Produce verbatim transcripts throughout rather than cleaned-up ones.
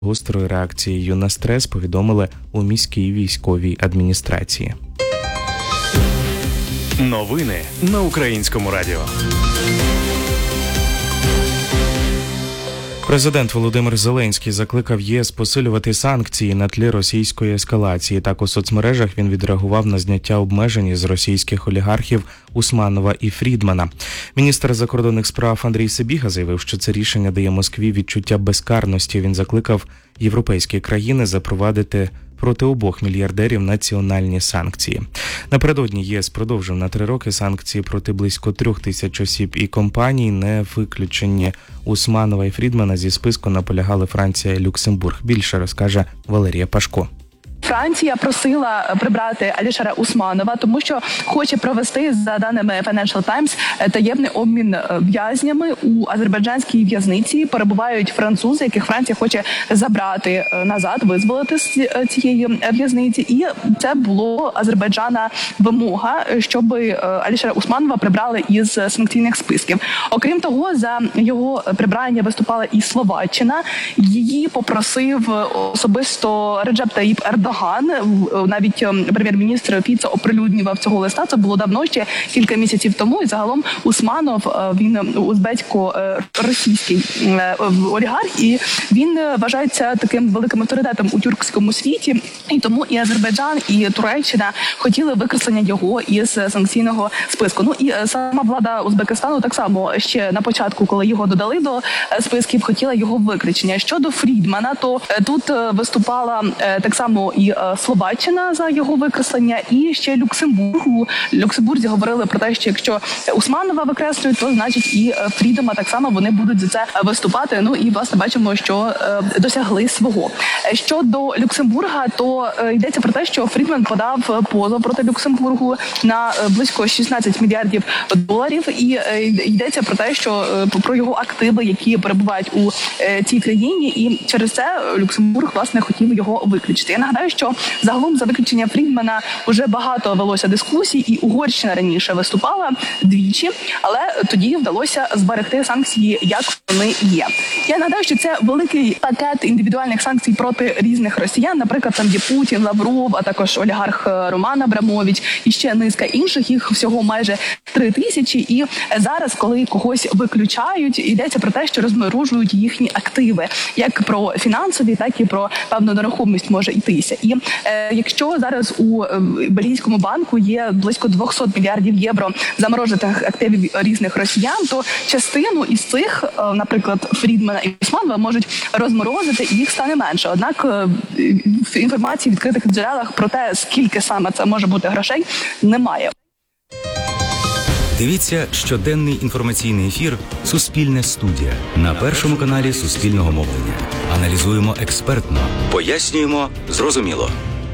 Гострою реакцією на стрес повідомили у міській військовій адміністрації. Новини на Українському радіо. Президент Володимир Зеленський закликав ЄС посилювати санкції на тлі російської ескалації. Так у соцмережах він відреагував на зняття обмежень з російських олігархів Усманова і Фрідмана. Міністр закордонних справ Андрій Сибіга заявив, що це рішення дає Москві відчуття безкарності. Він закликав європейські країни запровадити проти обох мільярдерів національні санкції. Напередодні ЄС продовжив на три роки санкції проти близько трьох тисяч осіб і компаній. Не виключені Усманова і Фрідмана зі списку наполягали Франція і Люксембург. Більше розкаже Валерія Пашко. Франція просила прибрати Алішера Усманова, тому що хоче провести, за даними Financial Times, таємний обмін в'язнями. У азербайджанській в'язниці перебувають французи, яких Франція хоче забрати назад, визволити з цієї в'язниці. І це було Азербайджана вимога, щоб Алішера Усманова прибрали із санкційних списків. Окрім того, за його прибрання виступала і Словаччина. Її попросив особисто Реджеп Таїп Ердоган. Навіть прем'єр-міністр Фіцо оприлюднював цього листа. Це було давно, ще кілька місяців тому. І загалом Усманов, він узбецько-російський олігарх, і він вважається таким великим авторитетом у тюркському світі. І тому і Азербайджан, і Туреччина хотіли викреслення його із санкційного списку. Ну і сама влада Узбекистану так само ще на початку, коли його додали до списків, хотіла його виключення. Щодо Фрідмана, то тут виступала так само і Словаччина за його викреслення, і ще Люксембург. У Люксембурзі говорили про те, що якщо Усманова викреслюють, то значить і Фрідмана так само вони будуть за це виступати. Ну і власне бачимо, що досягли свого. Щодо Люксембурга, то йдеться про те, що Фрідман подав позов проти Люксембургу на близько шістнадцять мільярдів доларів, і йдеться про те, що про його активи, які перебувають у цій країні, і через це Люксембург власне хотів його виключити. Я нагадаю, що загалом за виключення Фрідмана вже багато велося дискусій, і Угорщина раніше виступала двічі, але тоді вдалося зберегти санкції, як вони є. Я нагадаю, що це великий пакет індивідуальних санкцій проти різних росіян, наприклад, там є Путін, Лавров, а також олігарх Роман Абрамович і ще низка інших, їх всього майже три тисячі, і зараз, коли когось виключають, йдеться про те, що розморожують їхні активи, як про фінансові, так і про певну нерухомість може йтися. І е, якщо зараз у е, бельгійському банку є близько двісті мільярдів євро заморожених активів різних росіян, то частину із цих, е, наприклад, Фрідмана і Усманова можуть розморозити, і їх стане менше. Однак е, інформації в відкритих джерелах про те, скільки саме це може бути грошей, немає. Дивіться щоденний інформаційний ефір «Суспільне студія» на Першому каналі Суспільного мовлення. Аналізуємо експертно, пояснюємо зрозуміло.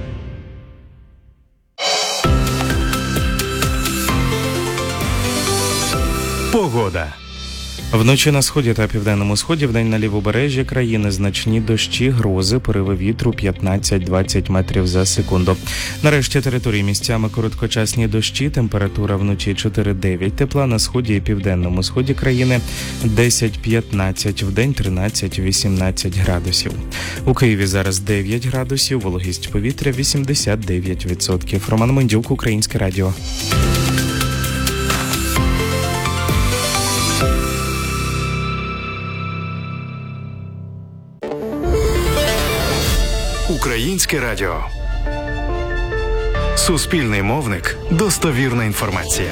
Погода. Вночі на сході та південному сході, вдень на лівобережжі країни значні дощі, грози, пориви вітру п'ятнадцять-двадцять метрів за секунду. Нарешті території місцями короткочасні дощі, температура вночі чотири-дев'ять тепла, на сході і південному сході країни десять-п'ятнадцять, вдень тринадцять-вісімнадцять градусів. У Києві зараз дев'ять градусів, вологість повітря вісімдесят дев'ять відсотків. Роман Мендюк, Українське радіо. Українське радіо. Суспільний мовник. Достовірна інформація.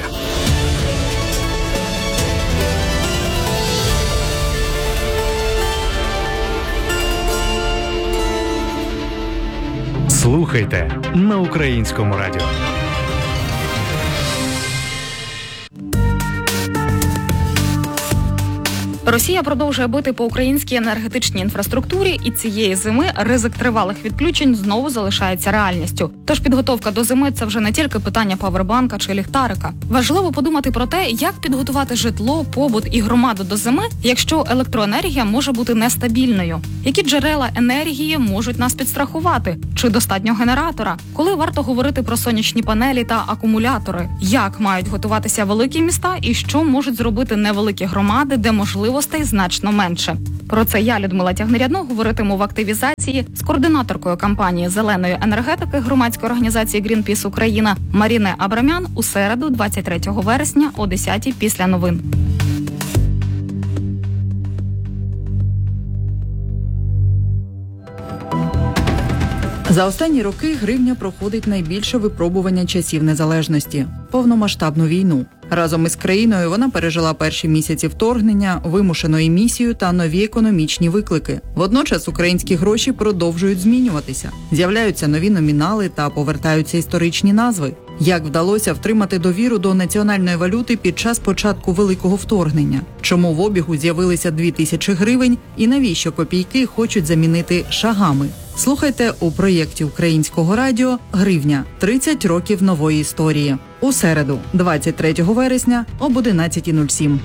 Слухайте на Українському радіо. Росія продовжує бити по українській енергетичній інфраструктурі, і цієї зими ризик тривалих відключень знову залишається реальністю. Тож підготовка до зими – це вже не тільки питання павербанка чи ліхтарика. Важливо подумати про те, як підготувати житло, побут і громаду до зими, якщо електроенергія може бути нестабільною. Які джерела енергії можуть нас підстрахувати? Чи достатньо генератора? Коли варто говорити про сонячні панелі та акумулятори? Як мають готуватися великі міста і що можуть зробити невеликі громади, де можливо можливостей значно менше. Про це я, Людмила Тягнерядно, говоритиму в активізації з координаторкою кампанії зеленої енергетики громадської організації Greenpeace Україна Маріне Абрамян у середу, двадцять третього вересня о десятій після новин. За останні роки гривня проходить найбільше випробування часів незалежності – повномасштабну війну. Разом із країною вона пережила перші місяці вторгнення, вимушену емісію та нові економічні виклики. Водночас українські гроші продовжують змінюватися. З'являються нові номінали та повертаються історичні назви. Як вдалося втримати довіру до національної валюти під час початку великого вторгнення? Чому в обігу з'явилися дві тисячі гривень і навіщо копійки хочуть замінити шагами? Слухайте у проєкті Українського радіо «Гривня. тридцять років нової історії». У середу, двадцять третього вересня об одинадцята нуль сім.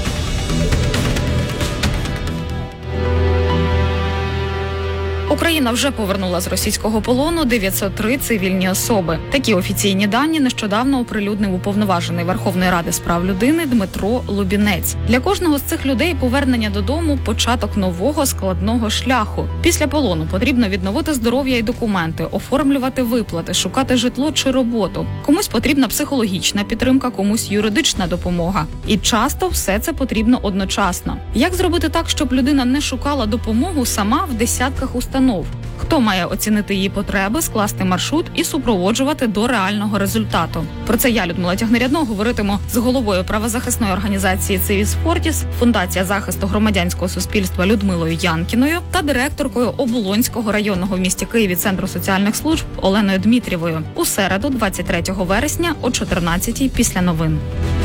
Україна вже повернула з російського полону дев'ятсот три цивільні особи. Такі офіційні дані нещодавно оприлюднив уповноважений Верховної Ради з прав людини Дмитро Лубінець. Для кожного з цих людей повернення додому – початок нового складного шляху. Після полону потрібно відновити здоров'я і документи, оформлювати виплати, шукати житло чи роботу. Комусь потрібна психологічна підтримка, комусь юридична допомога. І часто все це потрібно одночасно. Як зробити так, щоб людина не шукала допомогу сама в десятках установ? Хто має оцінити її потреби, скласти маршрут і супроводжувати до реального результату? Про це я, Людмила Тягнерядно, говоритиму з головою правозахисної організації «Цивіс Фортіс», Фундація захисту громадянського суспільства Людмилою Янкіною та директоркою Оболонського районного в місті Києві Центру соціальних служб Оленою Дмитрієвою у середу, двадцять третього вересня о чотирнадцятій після новин.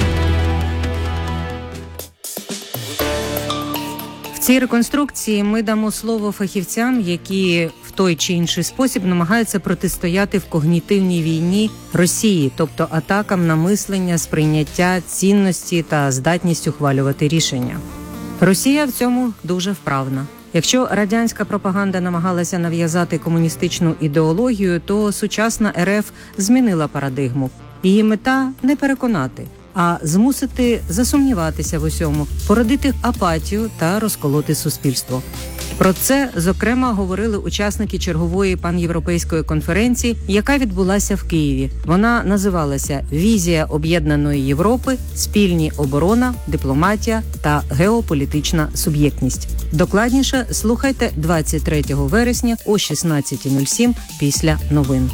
В цій реконструкції ми дамо слово фахівцям, які в той чи інший спосіб намагаються протистояти в когнітивній війні Росії, тобто атакам на мислення, сприйняття, цінності та здатність ухвалювати рішення. Росія в цьому дуже вправна. Якщо радянська пропаганда намагалася нав'язати комуністичну ідеологію, то сучасна РФ змінила парадигму. Її мета – не переконати, а змусити засумніватися в усьому, породити апатію та розколоти суспільство. Про це, зокрема, говорили учасники чергової панєвропейської конференції, яка відбулася в Києві. Вона називалася «Візія об'єднаної Європи, спільні оборона, дипломатія та геополітична суб'єктність». Докладніше слухайте двадцять третього вересня о шістнадцята нуль сім після новин.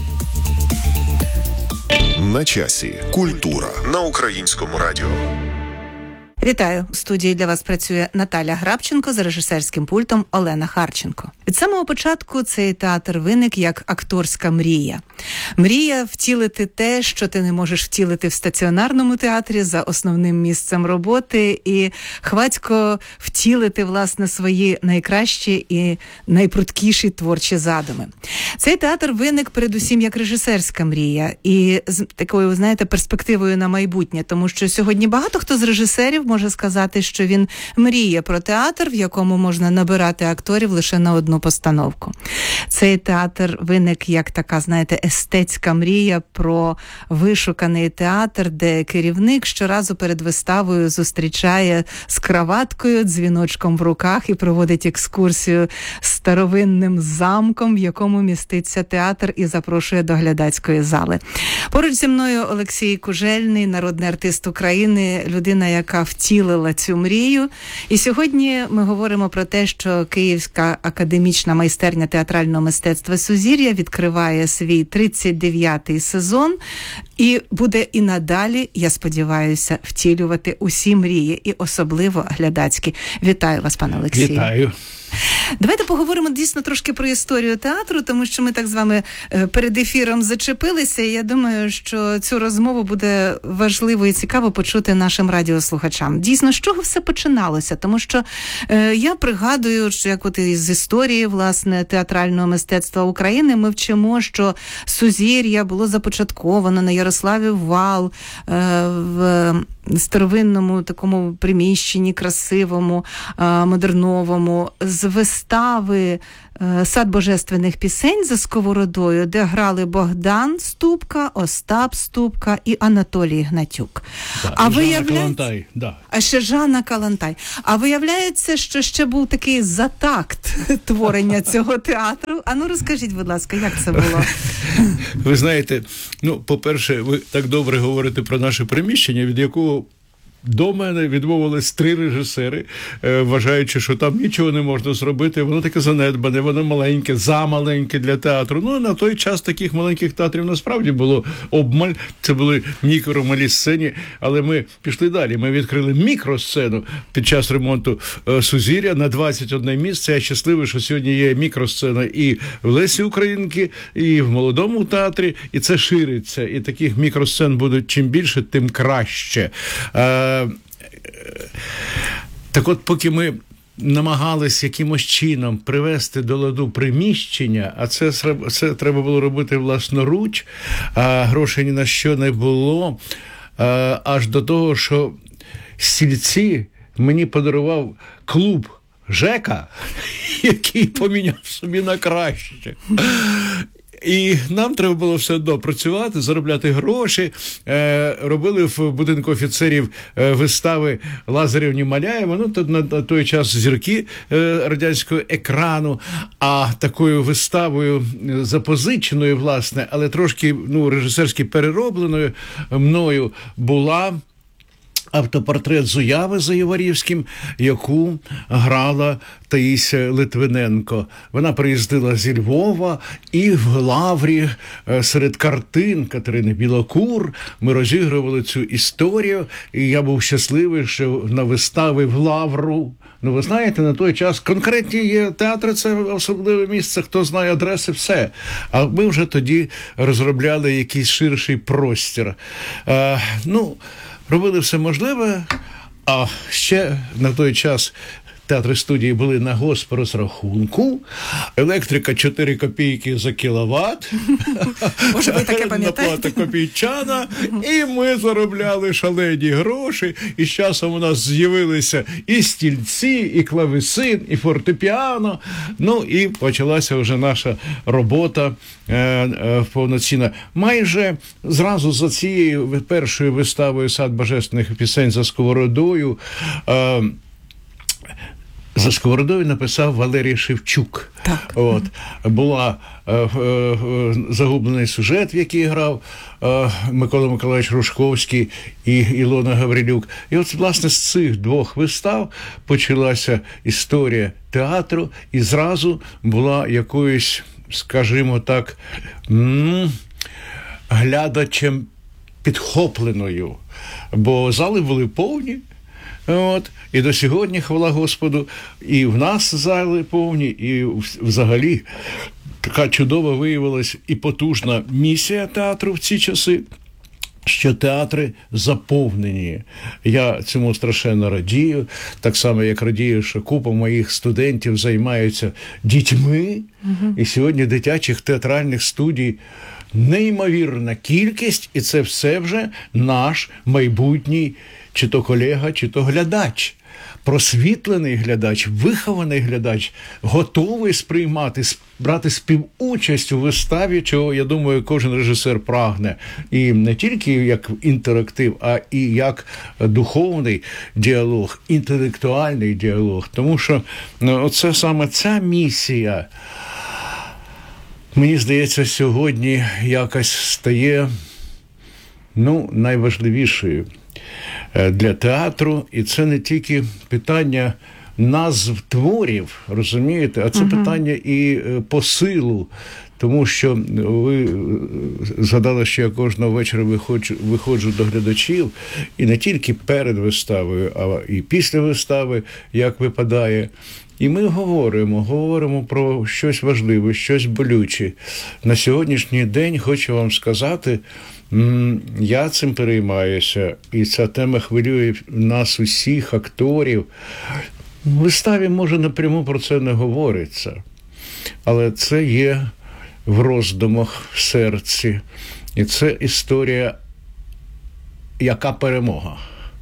На часі. Культура на Українському радіо. Вітаю! У студії для вас працює Наталя Грабченко, за режисерським пультом Олена Харченко. Від самого початку цей театр виник як акторська мрія. Мрія втілити те, що ти не можеш втілити в стаціонарному театрі за основним місцем роботи, і хвацько втілити, власне, свої найкращі і найпрудкіші творчі задуми. Цей театр виник передусім як режисерська мрія і з такою, знаєте, перспективою на майбутнє, тому що сьогодні багато хто з режисерів може сказати, що він мріє про театр, в якому можна набирати акторів лише на одну постановку. Цей театр виник як така, знаєте, естетська мрія про вишуканий театр, де керівник щоразу перед виставою зустрічає з краваткою, дзвіночком в руках і проводить екскурсію старовинним замком, в якому міститься театр, і запрошує до глядацької зали. Поруч зі мною Олексій Кужельний, народний артист України, людина, яка втілила цю мрію. І сьогодні ми говоримо про те, що Київська академічна майстерня театрального мистецтва «Сузір'я» відкриває свій тридцять дев'ятий сезон і буде і надалі, я сподіваюся, втілювати усі мрії, і особливо глядацькі. Вітаю вас, пане Олексію. Вітаю. Давайте поговоримо дійсно трошки про історію театру, тому що ми так з вами перед ефіром зачепилися, і я думаю, що цю розмову буде важливо і цікаво почути нашим радіослухачам. Дійсно, з чого все починалося? Тому що е, я пригадую, що як от із історії, власне, театрального мистецтва України ми вчимо, що «Сузір'я» було започатковано на Ярославі Вал, е, в старовинному такому приміщенні, красивому, модерновому, з вистави «Сад божественних пісень» за Сковородою, де грали Богдан Ступка, Остап Ступка і Анатолій Гнатюк. Да, а і Жанна виявляється, Калантай, да. а ще Жанна Калантай. А виявляється, що ще був такий затакт творення цього театру. А ну розкажіть, будь ласка, як це було? Ви знаєте, ну, по-перше, ви так добре говорите про наше приміщення, від якого до мене відмовились три режисери, вважаючи, що там нічого не можна зробити. Воно таке занедбане, воно маленьке, замаленьке для театру. Ну, на той час таких маленьких театрів насправді було обмаль. Це були мікро-малі сцені, але ми пішли далі. Ми відкрили мікросцену під час ремонту Сузір'я на двадцять одне місце. Я щасливий, що сьогодні є мікросцена і в Лесі Українки, і в Молодому театрі, і це шириться. І таких мікросцен будуть чим більше, тим краще. Так от, поки ми намагались якимось чином привести до ладу приміщення, а це, це треба було робити власноруч, а грошей ні на що не було, а, аж до того, що стільці мені подарував клуб ЖЕКа, який поміняв собі на краще. І нам треба було все одно працювати, заробляти гроші. Е, робили в будинку офіцерів е, вистави Лазарєвні Маляєва, ну, то, на, на той час зірки е, радянського екрану, а такою виставою запозиченою, власне, але трошки, ну, режисерськи переробленою мною була автопортрет Зуяви за Єварівським, яку грала Таїся Литвиненко. Вона приїздила зі Львова, і в Лаврі серед картин Катерини Білокур ми розігрували цю історію, і я був щасливий, що на вистави в Лавру, ну, ви знаєте, на той час конкретні є театри, це особливе місце, хто знає адреси, все. А ми вже тоді розробляли якийсь ширший простір. Е, ну, робили все можливе, а ще на той час театри студії були на госпрозрахунку, електрика чотири копійки за кіловат, Може, ви таке пам'ятаєте? Наплата копійчана, і ми заробляли шалені гроші, і з часом у нас з'явилися і стільці, і клавесин, і фортепіано, ну і почалася вже наша робота е, е, повноцінна. Майже зразу за цією першою виставою «Сад божественних пісень» за Сковородою е, за Сковородою написав Валерій Шевчук. Так. От. Була е, е, загублений сюжет, в який грав е, Микола Миколаївич Рушковський і Ілона Гаврилюк. І от, власне, з цих двох вистав почалася історія театру, і зразу була якоюсь, скажімо так, м- глядачем підхопленою. Бо зали були повні. От, і до сьогодні, хвала Господу, і в нас зали повні, і взагалі така чудова виявилась і потужна місія театру в ці часи, що театри заповнені. Я цьому страшенно радію, так само, як радію, що купа моїх студентів займаються дітьми, угу. І сьогодні дитячих театральних студій неймовірна кількість, і це все вже наш майбутній чи то колега, чи то глядач. Просвітлений глядач, вихований глядач, готовий сприймати, брати співучасть у виставі, чого, я думаю, кожен режисер прагне. І не тільки як інтерактив, а і як духовний діалог, інтелектуальний діалог. Тому що оце саме ця місія, мені здається, сьогодні якось стає, ну, найважливішою для театру, і це не тільки питання назв творів, розумієте, а це uh-huh. питання і посилу, тому що ви згадали, що я кожного вечора виходжу, виходжу до глядачів, і не тільки перед виставою, а і після вистави, як випадає. І ми говоримо, говоримо про щось важливе, щось болюче. На сьогоднішній день хочу вам сказати, я цим переймаюся, і ця тема хвилює нас усіх, акторів. В виставі, може, напряму про це не говориться, але це є в роздумах, в серці. І це історія, яка перемога.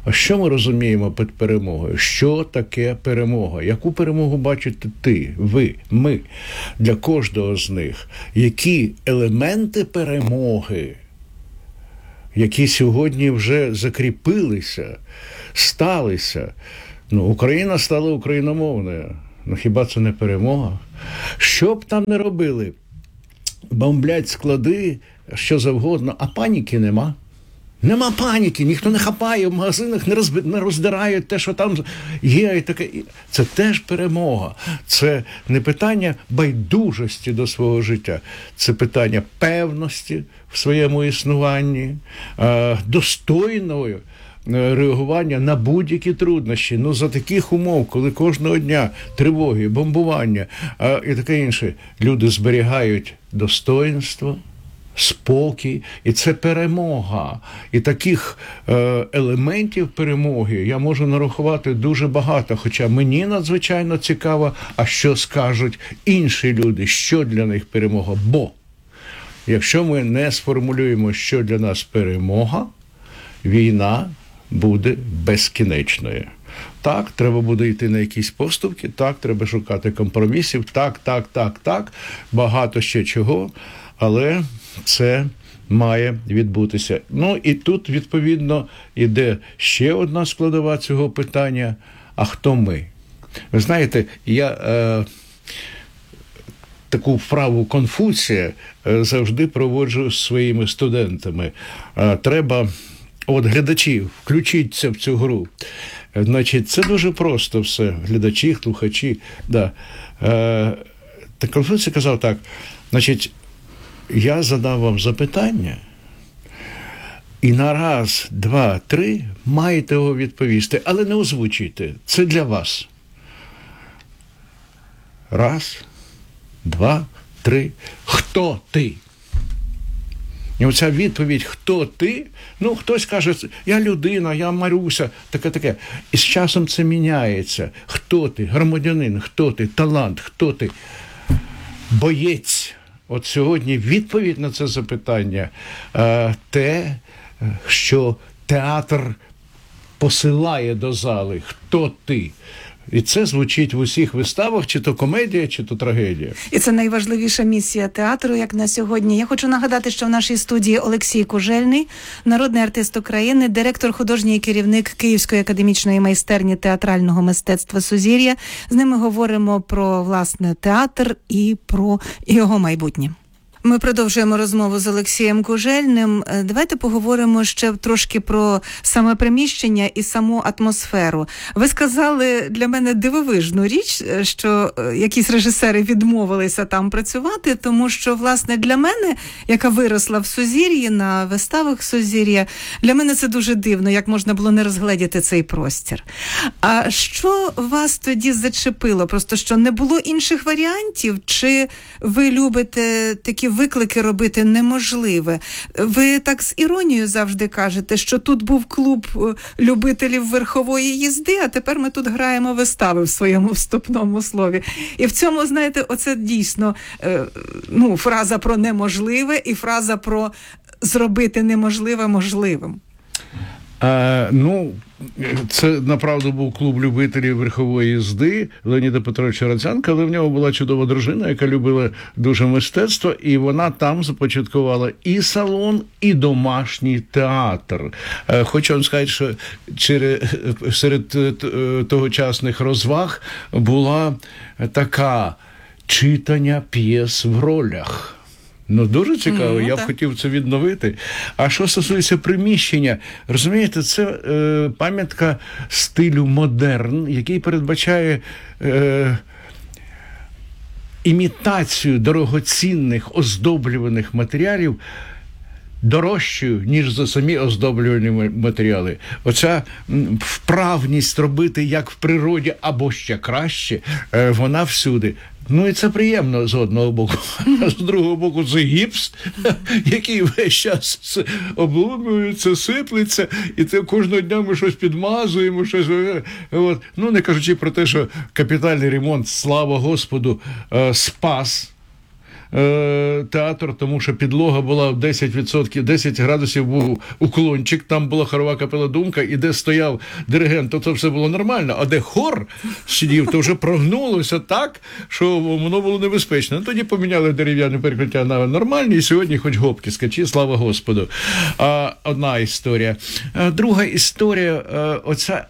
А що ми розуміємо під перемогою? Що таке перемога? Яку перемогу бачите ти, ви, ми? Для кожного з них. Які елементи перемоги, які сьогодні вже закріпилися, сталися? Ну, Україна стала україномовною. Ну, хіба це не перемога? Що б там не робили? Бомблять склади, що завгодно, а паніки нема. Нема паніки, ніхто не хапає, в магазинах не, розби... не роздирають те, що там є. І таке. Це теж перемога. Це не питання байдужості до свого життя. Це питання певності в своєму існуванні, достойної реагування на будь-які труднощі. Ну, за таких умов, коли кожного дня тривоги, бомбування а, і таке інше, люди зберігають достоїнство, спокій, і це перемога. І таких е, елементів перемоги я можу нарахувати дуже багато, хоча мені надзвичайно цікаво, а що скажуть інші люди, що для них перемога. Бо якщо ми не сформулюємо, що для нас перемога, війна буде безкінечною. Так, треба буде йти на якісь поступки, так, треба шукати компромісів, так, так, так, так, багато ще чого, але це має відбутися. Ну і тут, відповідно, іде ще одна складова цього питання, а хто ми? Ви знаєте, я е, таку вправу Конфуція е, завжди проводжу з своїми студентами. Е, треба... От, глядачі, включіться в цю гру. Значить, це дуже просто все. Глядачі, слухачі. Да. Е, так Конфуцій казав так, значить, я задав вам запитання, і на раз, два, три маєте його відповісти, але не озвучуйте. Це для вас. Раз, два, три. Хто ти? І оця відповідь, хто ти, ну, хтось каже, я людина, я Маруся, таке-таке. І з часом це міняється. Хто ти? Громадянин, хто ти? Талант, хто ти? Боєць. От сьогодні відповідь на це запитання е, те, що театр посилає до зали. Хто ти? І це звучить в усіх виставах, чи то комедія, чи то трагедія. І це найважливіша місія театру, як на сьогодні. Я хочу нагадати, що в нашій студії Олексій Кужельний, народний артист України, директор, художній керівник Київської академічної майстерні театрального мистецтва «Сузір'я». З ними говоримо про, власне, театр і про його майбутнє. Ми продовжуємо розмову з Олексієм Кужельним. Давайте поговоримо ще трошки про саме приміщення і саму атмосферу. Ви сказали для мене дивовижну річ, що якісь режисери відмовилися там працювати, тому що, власне, для мене, яка виросла в Сузір'ї, на виставах Сузір'я, для мене це дуже дивно, як можна було не розгледіти цей простір. А що вас тоді зачепило? Просто що не було інших варіантів? Чи ви любите такі виклики робити неможливе? Ви так з іронією завжди кажете, що тут був клуб любителів верхової їзди, а тепер ми тут граємо вистави в своєму вступному слові. І в цьому, знаєте, оце дійсно ну, фраза про неможливе і фраза про зробити неможливе можливим. А, ну, це, направду, був клуб любителів верхової їзди Леоніда Петровича Рацянка, але в нього була чудова дружина, яка любила дуже мистецтво, і вона там започаткувала і салон, і домашній театр. Хочу вам сказати, що серед тогочасних розваг була така читання п'єс в ролях. Ну, дуже цікаво, mm, я б хотів це відновити. А що стосується приміщення, розумієте, це е, пам'ятка стилю модерн, який передбачає е, імітацію дорогоцінних оздоблюваних матеріалів дорожчою, ніж за самі оздоблювальні матеріали. Оця вправність робити як в природі, або ще краще, е, вона всюди. Ну, і це приємно з одного боку. А з другого боку це гіпс, який весь час обломлюється, сиплеться, і це кожного дня ми щось підмазуємо, щось... От. Ну, не кажучи про те, що капітальний ремонт, слава Господу, спас е, театр, тому що підлога була десять відсотків, десять градусів був уклончик, там була хорова капела «Думка», і де стояв диригент, то це все було нормально, а де хор сидів, то вже прогнулося так, що воно було небезпечно. Ну, тоді поміняли дерев'яне перекриття на нормальні, і сьогодні хоч гопки скачі, слава Господу. А, одна історія. А, друга історія, а, оця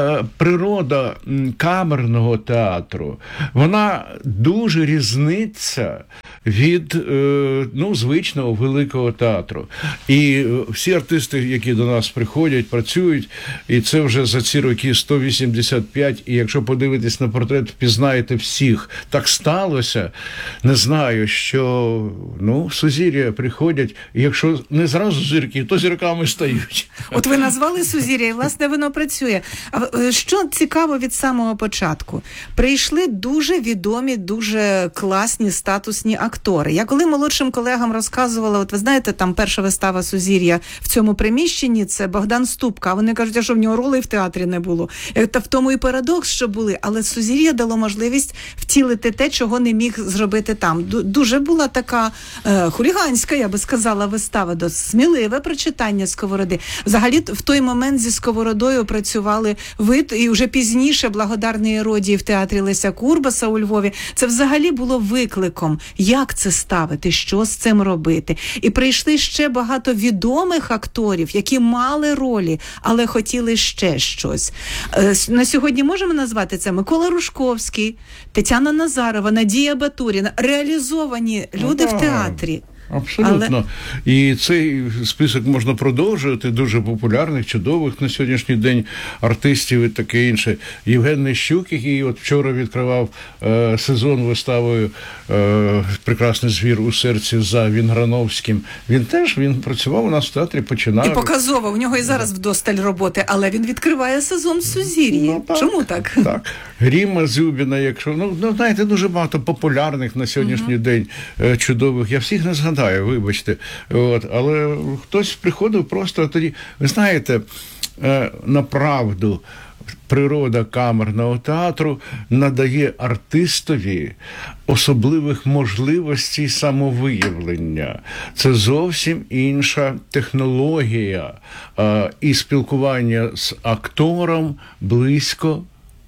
природа камерного театру, вона дуже різниться від ну, звичного великого театру. І всі артисти, які до нас приходять, працюють, і це вже за ці роки сто вісімдесят п'ять, і якщо подивитись на портрет, впізнаєте всіх. Так сталося, не знаю, що ну, сузір'я приходять, і якщо не зразу зірки, то зірками стають. От ви назвали сузір'я, і, власне, воно працює. А що цікаво від самого початку? Прийшли дуже відомі, дуже класні, статусні актори. Я коли молодшим колегам розказувала, от ви знаєте, там перша вистава «Сузір'я» в цьому приміщенні, це Богдан Ступка. А вони кажуть, а що в нього ролей в театрі не було. Та в тому і парадокс, що були. Але «Сузір'я» дало можливість втілити те, чого не міг зробити там. Дуже була така е, хуліганська, я би сказала, вистава. До сміливе прочитання «Сковороди». Взагалі, в той момент зі «Сковородою» працювали ви і вже пізніше «Благодарний Іродії» в театрі Леся Курбаса у Львові. Це взагалі було викликом. Як це ставити? Що з цим робити? І прийшли ще багато відомих акторів, які мали ролі, але хотіли ще щось. На сьогодні можемо назвати це Микола Рушковський, Тетяна Назарова, Надія Батуріна. Реалізовані люди в театрі. Абсолютно. Але... І цей список можна продовжувати, дуже популярних, чудових на сьогоднішній день артистів і таке інше. Євген Нищук, який от вчора відкривав е, сезон виставою е, «Прекрасний звір у серці» за Вінграновським. Він теж, він працював у нас в театрі, починав. І показово, у нього і зараз вдосталь роботи, але він відкриває сезон «Сузір'ї». Ну, так, чому так? Так. Гріма Зюбіна, якщо, ну, ну, знаєте, дуже багато популярних на сьогоднішній uh-huh. день е, чудових. Я всіх не згадаю. Вибачте, от, але хтось приходив просто тоді, ви знаєте, направду природа камерного театру надає артистові особливих можливостей самовиявлення. Це зовсім інша технологія і спілкування з актором близько,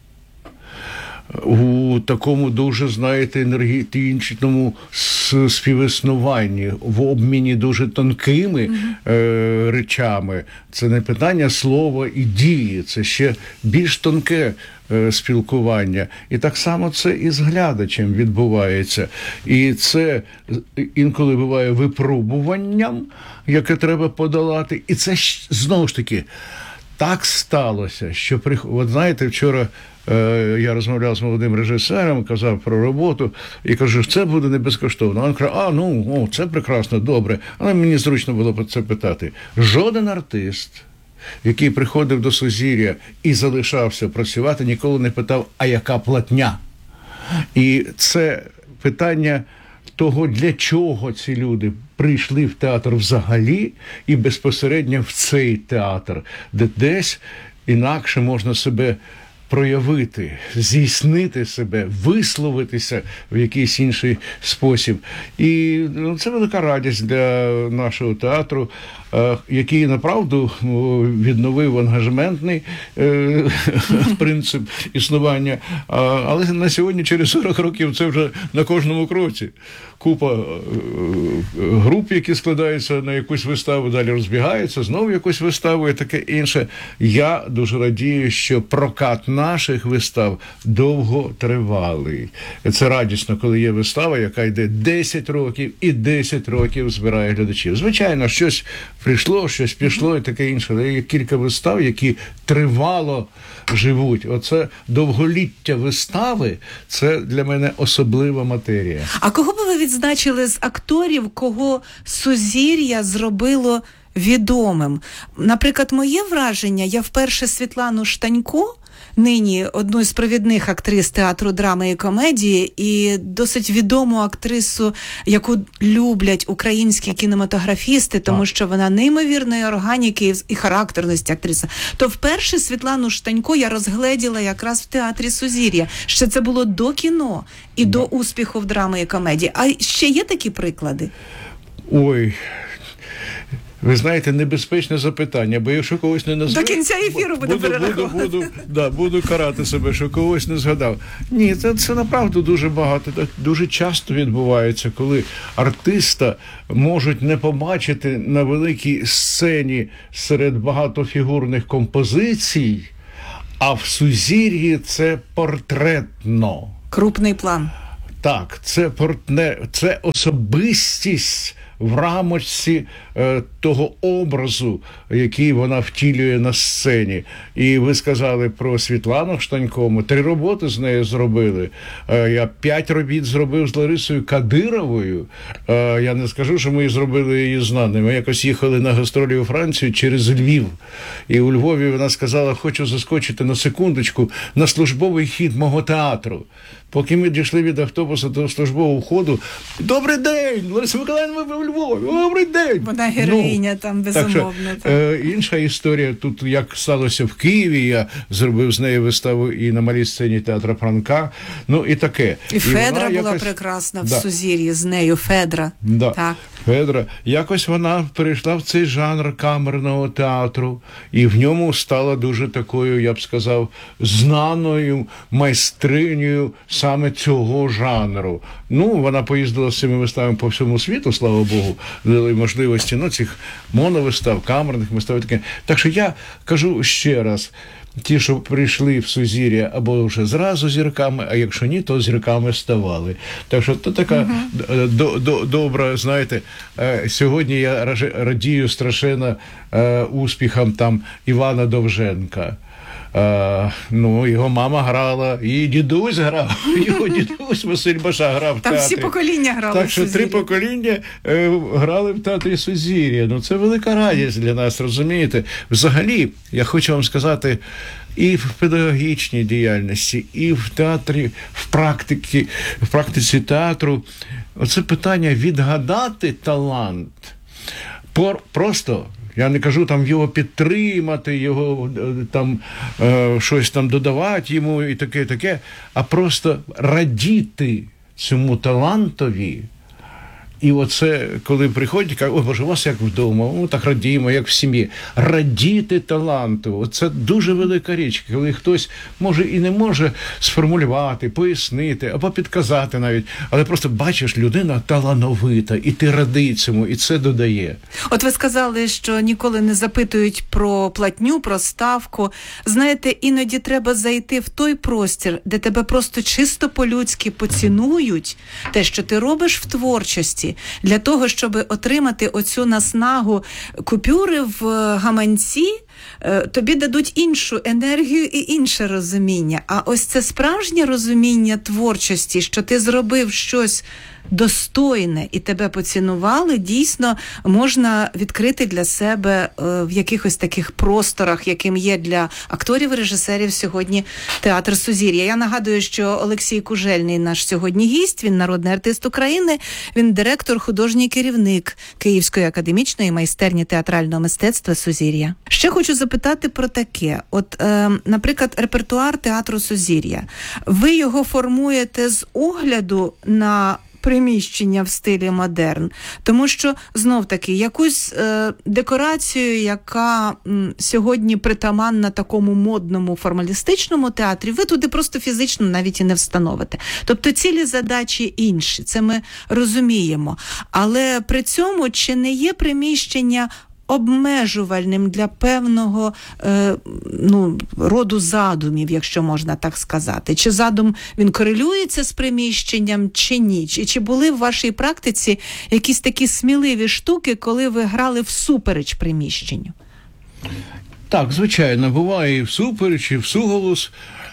у такому дуже, знаєте, енергетичному співіснуванні, в обміні дуже тонкими mm-hmm. е, речами. Це не питання слова і дії, це ще більш тонке е, спілкування. І так само це і з глядачем відбувається. І це інколи буває випробуванням, яке треба подолати. І це, знову ж таки, так сталося, що, от знаєте, вчора я розмовляв з молодим режисером, казав про роботу, і кажу, це буде не безкоштовно. А він каже, а, ну, о, це прекрасно, добре. Але мені зручно було про це питати. Жоден артист, який приходив до «Сузір'я» і залишався працювати, ніколи не питав, а яка платня? І це питання того, для чого ці люди прийшли в театр взагалі і безпосередньо в цей театр, де десь інакше можна себе проявити, здійснити себе, висловитися в якийсь інший спосіб. І ну, це велика радість для нашого театру, е, який, направду, відновив ангажементний е, принцип існування. А, але на сьогодні, через сорок років, це вже на кожному кроці. Купа е, груп, які складаються на якусь виставу, далі розбігаються, знову якусь виставу і таке інше. Я дуже радію, що прокат наших вистав довготривалий. Це радісно, коли є вистава, яка йде десять років і десять років збирає глядачів. Звичайно, щось прийшло, щось пішло і таке інше. Але є кілька вистав, які тривало живуть. Оце довголіття вистави, це для мене особлива матерія. А кого б ви відзначили з акторів, кого «Сузір'я» зробило відомим? Наприклад, моє враження, я вперше Світлану Штанько нині одну з провідних актрис театру драми і комедії, і досить відому актрису, яку люблять українські кінематографісти, тому так. що вона неймовірної органіки і характерності актриса. То вперше Світлану Штанько я розгледіла якраз в театрі Сузір'я. Ще це було до кіно і до успіху в драми і комедії. А ще є такі приклади? Ой... Ви знаєте, небезпечне запитання, бо якщо когось не назву... До кінця ефіру буду перераховувати. Буду, буду, да, буду карати себе, що когось не згадав. Ні, це, це направду дуже багато. Дуже часто відбувається, коли артиста можуть не побачити на великій сцені серед багатофігурних композицій, а в Сузір'ї це портретно. Крупний план. Так, це портне, це особистість в рамочці е, того образу, який вона втілює на сцені. І ви сказали про Світлану Штанько. Ми три роботи з нею зробили. Е, я п'ять робіт зробив з Ларисою Кадировою. Е, я не скажу, що ми зробили її знаною. Ми якось їхали на гастролі у Францію через Львів. І у Львові вона сказала, хочу заскочити на секундочку на службовий хід мого театру. Поки ми дійшли від автобуса до службового входу, добрий день, Лариса Миколаївна, ви в Львові, добрий день. Вона героїня ну, там, безумовно. Так що, е, інша історія, тут як сталося в Києві, я зробив з нею виставу і на малій сцені театра Франка, ну і таке. І, і Федра була якось... прекрасна в да. Сузір'ї з нею, Федра. Да. Так. Федра. Якось вона перейшла в цей жанр камерного театру, і в ньому стала дуже такою, я б сказав, знаною майстринею саме цього жанру. Ну, вона поїздила з цими виставами по всьому світу, слава Богу, дали можливості, ну, цих моновистав, камерних вистав і таке. Так що я кажу ще раз, ті, що прийшли в Сузір'я або вже зразу зірками, а якщо ні, то зірками ставали. Так що то така uh-huh. до, до, добра, знаєте, сьогодні я радію страшенно успіхам там Івана Довженка. Uh, ну, його мама грала, і дідусь грав, його дідусь Василь Баша грав в Там театрі. Там всі покоління грали. Так що три покоління е, грали в театрі Сузір'я. Ну, це велика радість для нас, розумієте? Взагалі, я хочу вам сказати, і в педагогічній діяльності, і в театрі, в практиці, в практиці театру, оце питання відгадати талант. Пор, просто... Я не кажу там його підтримати, його там е, щось там додавати йому і таке, таке, а просто радіти цьому талантові. І оце, коли приходять, кажуть, ой, Боже, у вас як вдома, ну так радіємо, як в сім'ї. Радіти таланту, оце дуже велика річ, коли хтось може і не може сформулювати, пояснити, або підказати навіть, але просто бачиш, людина талановита, і ти радий цьому, і це додає. От ви сказали, що ніколи не запитують про платню, про ставку. Знаєте, іноді треба зайти в той простір, де тебе просто чисто по-людськи поцінують, те, що ти робиш в творчості, для того, щоб отримати оцю наснагу купюри в гаманці, тобі дадуть іншу енергію і інше розуміння. А ось це справжнє розуміння творчості, що ти зробив щось достойне і тебе поцінували, дійсно можна відкрити для себе в якихось таких просторах, яким є для акторів і режисерів сьогодні театр Сузір'я. Я нагадую, що Олексій Кужельний наш сьогодні гість, він народний артист України, він директор, художній керівник Київської академічної майстерні театрального мистецтва Сузір'я. Ще хочу запитати про таке. От, е, наприклад, репертуар театру Сузір'я. Ви його формуєте з огляду на приміщення в стилі модерн, тому що, знов-таки, якусь е, декорацію, яка м, сьогодні притаманна такому модному формалістичному театрі, ви туди просто фізично навіть і не встановите. Тобто цілі задачі інші, це ми розуміємо. Але при цьому чи не є приміщення обмежувальним для певного е, ну, роду задумів, якщо можна так сказати? Чи задум, він корелюється з приміщенням, чи ні? Чи, чи були в вашій практиці якісь такі сміливі штуки, коли ви грали всупереч приміщенню? Так, звичайно, буває і всупереч, і всуголос.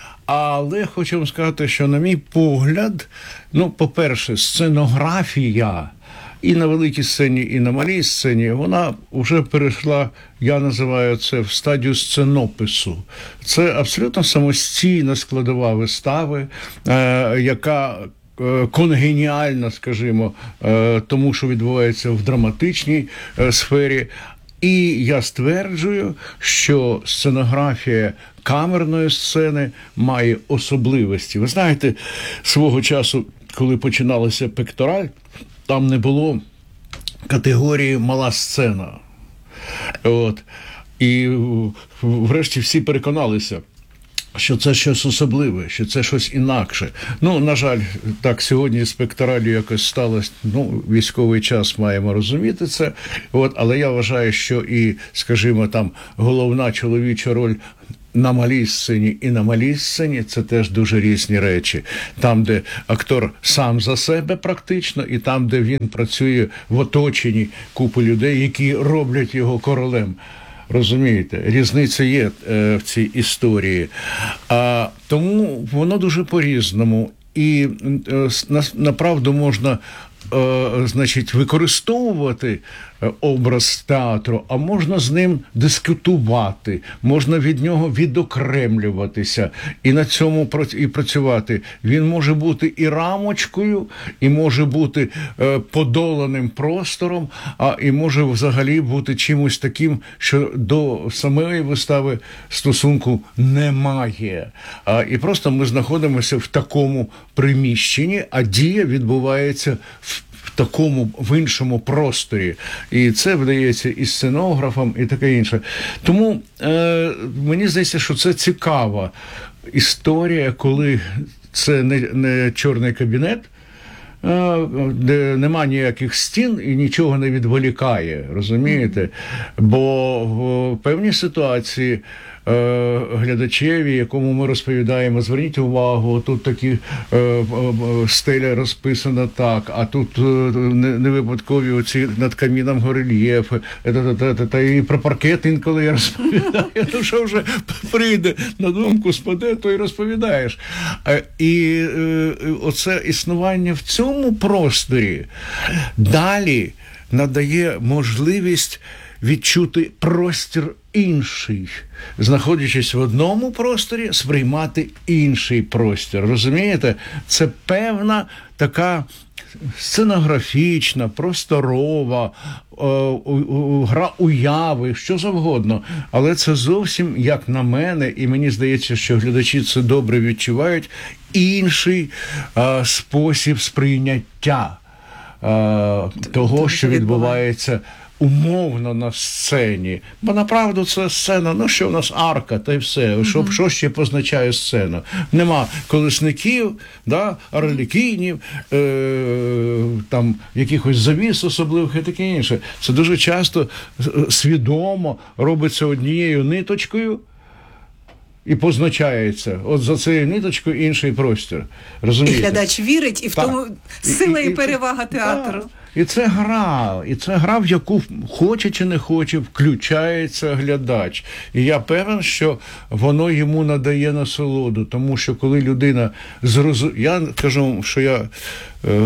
Але хочу вам сказати, що, на мій погляд, ну, по-перше, сценографія і на великій сцені, і на малій сцені, вона вже перейшла, я називаю це, в стадію сценопису. Це абсолютно самостійна складова вистави, е, яка е, конгеніальна, скажімо, е, тому, що відбувається в драматичній е, сфері. І я стверджую, що сценографія камерної сцени має особливості. Ви знаєте, свого часу, коли починалася пектораль, там не було категорії «мала сцена». От. І врешті всі переконалися, що це щось особливе, що це щось інакше. Ну, на жаль, так, сьогодні з пекторалю якось сталося, ну, військовий час, маємо розуміти це. От, але я вважаю, що і, скажімо, там, головна чоловіча роль на малій сцені і на малій сцені – це теж дуже різні речі. Там, де актор сам за себе практично, і там, де він працює в оточенні купи людей, які роблять його королем. Розумієте, різниця є е, в цій історії. А, тому воно дуже по-різному. І е, на, направду можна е, значить, використовувати образ театру, а можна з ним дискутувати, можна від нього відокремлюватися і на цьому і працювати. Він може бути і рамочкою, і може бути е, подоланим простором, а і може взагалі бути чимось таким, що до самої вистави стосунку немає. А, і просто ми знаходимося в такому приміщенні, а дія відбувається в в такому, в іншому просторі. І це вдається і сценографам, і таке інше. Тому е, мені здається, що це цікава історія, коли це не, не чорний кабінет, е, де нема ніяких стін і нічого не відволікає, розумієте? Бо в певній ситуації глядачеві, якому ми розповідаємо, зверніть увагу, тут такі е, е, стеля розписана так, а тут е, не, не випадкові оці над каміном горельєфи, та, та, та, та, і про паркет інколи я розповідаю, ну що вже прийде на думку, спаде, то й розповідаєш. Е, і е, оце існування в цьому просторі далі надає можливість відчути простір інший, знаходячись в одному просторі, сприймати інший простір. Розумієте? Це певна така сценографічна, просторова, о, о, о, гра уяви, що завгодно. Але це зовсім, як на мене, і мені здається, що глядачі це добре відчувають, інший а, спосіб сприйняття а, того, що відбувається умовно на сцені. Бо направду це сцена, ну що в нас арка, та й все. Що, mm-hmm. що ще позначає сцена? Нема колесників, да, арлекінів, е, там якихось завіс особливих і таке інше. Це дуже часто свідомо робиться однією ниточкою і позначається. От за цією ниточкою інший простір. Розумієте? І глядач вірить, і в так. тому сила і, і, і перевага театру. Так. І це гра, і це гра, в яку хоче чи не хоче, включається глядач. І я певен, що воно йому надає насолоду, тому що коли людина зрозуміє, я кажу, що я е,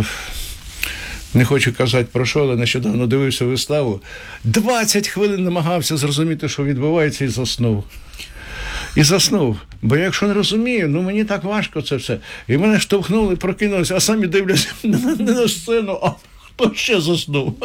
не хочу казати про що, але нещодавно дивився виставу, двадцять хвилин намагався зрозуміти, що відбувається, і заснув. І заснув. Бо якщо не розумію, ну мені так важко це все. І мене штовхнули, прокинулися, а самі дивляться не на сцену, а хто ще заснув.